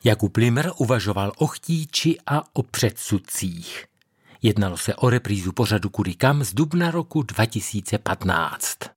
Jakub Limr uvažoval o chtíči a o předsudcích. Jednalo se o reprízu pořadu Kudy kam z dubna roku 2015.